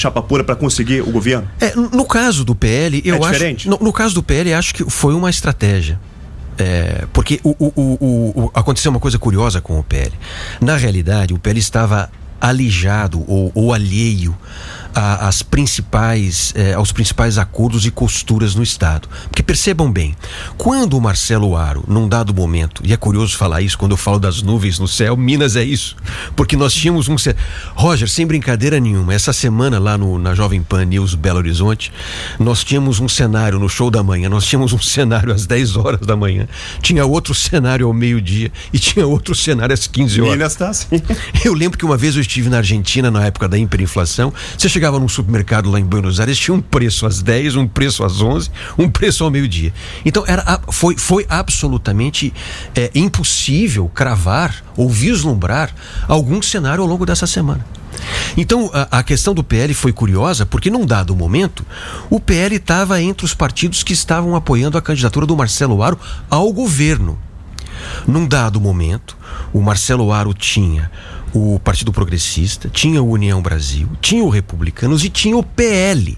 chapa pura para conseguir o governo? No caso do PL, eu acho... diferente? No caso do PL, acho que foi uma estratégia. Porque aconteceu uma coisa curiosa com o PL. Na realidade, o PL estava alijado ou alheio aos principais acordos e costuras no Estado. Porque percebam bem, quando o Marcelo Aro, num dado momento, e é curioso falar isso quando eu falo das nuvens no céu, Minas é isso, porque nós tínhamos Roger, sem brincadeira nenhuma, essa semana lá na Jovem Pan News Belo Horizonte, nós tínhamos um cenário no show da manhã, nós tínhamos um cenário às 10 horas da manhã, tinha outro cenário ao meio-dia e tinha outro cenário às 15 horas. Minas tá assim. Eu lembro que uma vez eu estive na Argentina, na época da hiperinflação, você chegava num supermercado lá em Buenos Aires, tinha um preço às 10, um preço às 11, um preço ao meio-dia. Então foi absolutamente impossível cravar ou vislumbrar algum cenário ao longo dessa semana. Então a questão do PL foi curiosa porque num dado momento o PL estava entre os partidos que estavam apoiando a candidatura do Marcelo Aro ao governo. Num dado momento o Marcelo Aro tinha o Partido Progressista, tinha o União Brasil, tinha o Republicanos e tinha o PL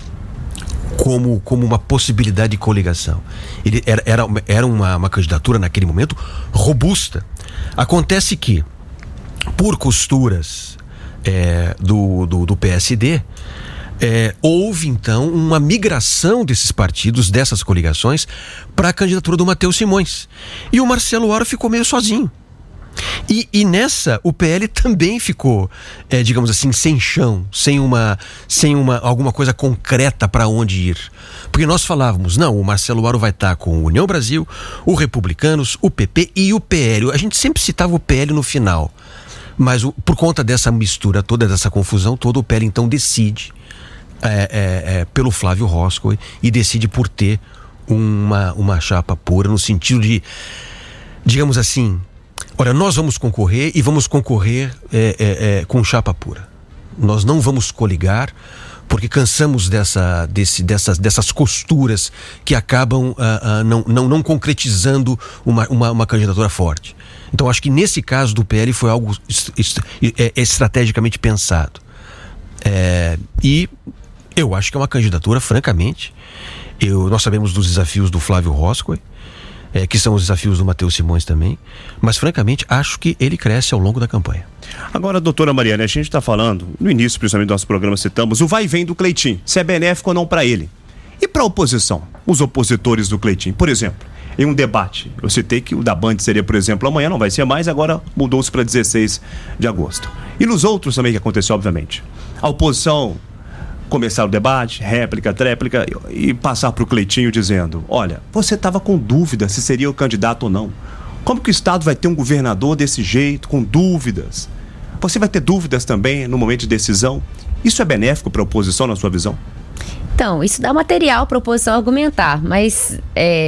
como uma possibilidade de coligação. Ele era uma candidatura naquele momento robusta. Acontece que, por costuras do PSD, houve então uma migração desses partidos, dessas coligações, para a candidatura do Matheus Simões. E o Marcelo Aro ficou meio sozinho. E nessa, o PL também ficou, digamos assim, sem chão, sem alguma coisa concreta para onde ir. Porque nós falávamos, não, o Marcelo Aro vai estar com o União Brasil, o Republicanos, o PP e o PL. A gente sempre citava o PL no final. Mas por conta dessa mistura toda, dessa confusão toda, o PL então decide pelo Flávio Roscoe e decide por ter uma chapa pura, no sentido de, digamos assim, olha, nós vamos concorrer e vamos concorrer com chapa pura. Nós não vamos coligar, porque cansamos dessas costuras que acabam não concretizando uma candidatura forte. Então acho que nesse caso do PL foi algo estrategicamente pensado. E eu acho que é uma candidatura, francamente, nós sabemos dos desafios do Flávio Roscoe, que são os desafios do Matheus Simões também, mas francamente acho que ele cresce ao longo da campanha. Agora, doutora Mariana, a gente está falando, no início principalmente do nosso programa citamos, o vai e vem do Cleitinho, se é benéfico ou não para ele. E para a oposição, os opositores do Cleitinho, por exemplo, em um debate, eu citei que o da Band seria, por exemplo, amanhã, não vai ser mais, agora mudou-se para 16 de agosto. E nos outros também que aconteceu, obviamente. A oposição começar o debate, réplica, tréplica, e passar para o Cleitinho dizendo, olha, você estava com dúvida se seria o candidato ou não. Como que o Estado vai ter um governador desse jeito, com dúvidas? Você vai ter dúvidas também no momento de decisão? Isso é benéfico para a oposição, na sua visão? Então, isso dá material para a oposição argumentar, mas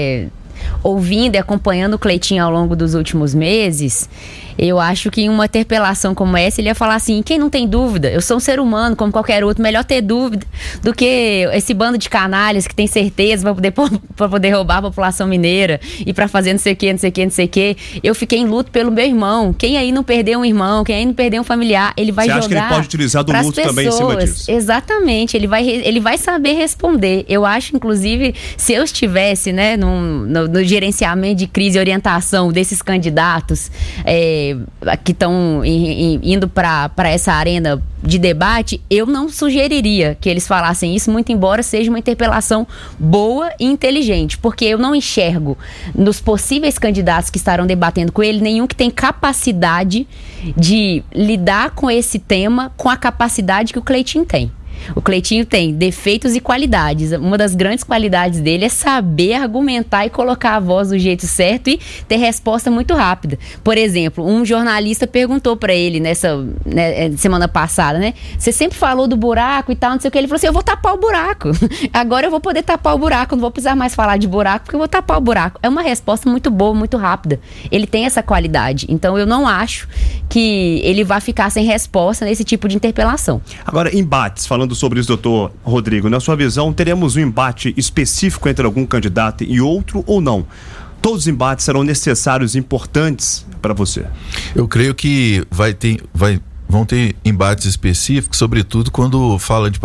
ouvindo e acompanhando o Cleitinho ao longo dos últimos meses, eu acho que em uma interpelação como essa, ele ia falar assim, quem não tem dúvida? Eu sou um ser humano, como qualquer outro, melhor ter dúvida do que esse bando de canalhas que tem certeza para poder roubar a população mineira e para fazer não sei o que, não sei o que, não sei o que. Eu fiquei em luto pelo meu irmão. Quem aí não perdeu um irmão, quem aí não perdeu um familiar, ele vai jogar. Você acha que ele pode utilizar do luto também em cima disso? Exatamente, ele vai saber responder. Eu acho, inclusive, se eu estivesse, né, no gerenciamento de crise e orientação desses candidatos que estão indo para essa arena de debate, eu não sugeriria que eles falassem isso, muito embora seja uma interpelação boa e inteligente, porque eu não enxergo nos possíveis candidatos que estarão debatendo com ele nenhum que tem capacidade de lidar com esse tema com a capacidade que o Cleitinho tem. O Cleitinho tem defeitos e qualidades. Uma das grandes qualidades dele é saber argumentar e colocar a voz do jeito certo e ter resposta muito rápida. Por exemplo, um jornalista perguntou pra ele semana passada, né? Você sempre falou do buraco e tal, não sei o que. Ele falou assim, eu vou tapar o buraco. Agora eu vou poder tapar o buraco, não vou precisar mais falar de buraco, porque eu vou tapar o buraco. É uma resposta muito boa, muito rápida. Ele tem essa qualidade. Então eu não acho que ele vai ficar sem resposta nesse tipo de interpelação. Agora, embates, falando sobre isso, doutor Rodrigo, na sua visão, teremos um embate específico entre algum candidato e outro ou não? Todos os embates serão necessários e importantes para você? Eu creio que vão ter embates específicos, sobretudo quando fala de